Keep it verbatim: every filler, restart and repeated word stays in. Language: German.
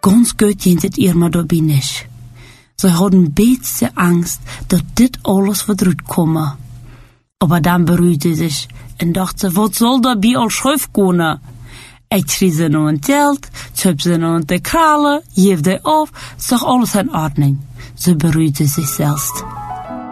Ganz gut ging het Irma dabei nicht. Sie hadden beetje Angst, dass dit alles wird rauskommen. Aber dann beruhigte sie sich und dachte, was soll da bei all schief gehen? Ich schrie sie noch ein Geld, schöp sie noch in die Kralle, hief die auf, ist doch alles in Ordnung. Sie beruhigte sich selbst.